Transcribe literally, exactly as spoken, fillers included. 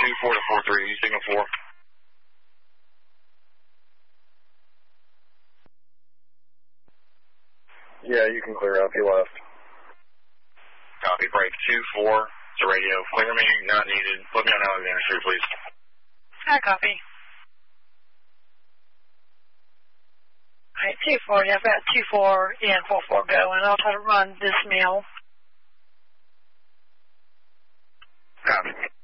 two four to four three, signal four. Yeah, you can clear up. You left. Copy. Break two four to radio. Clear me, not needed. Put me on Alexander Street, please. Hi, copy. All right, two four. Yeah, I've got two four and four four going. I'll try to run this meal. Copy.